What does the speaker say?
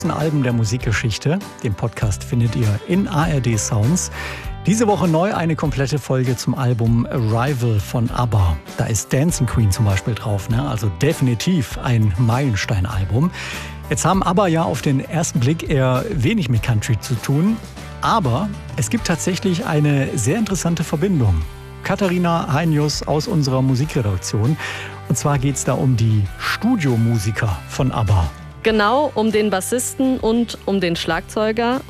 Alben der Musikgeschichte. Den Podcast findet ihr in ARD Sounds. Diese Woche neu eine komplette Folge zum Album Arrival von ABBA. Da ist Dancing Queen zum Beispiel drauf, ne? Also definitiv ein Meilenstein-Album. Jetzt haben ABBA ja auf den ersten Blick eher wenig mit Country zu tun. Aber es gibt tatsächlich eine sehr interessante Verbindung. Katharina Heinius aus unserer Musikredaktion. Und zwar geht es da um die Studiomusiker von ABBA. Genau, um den Bassisten und um den Schlagzeuger.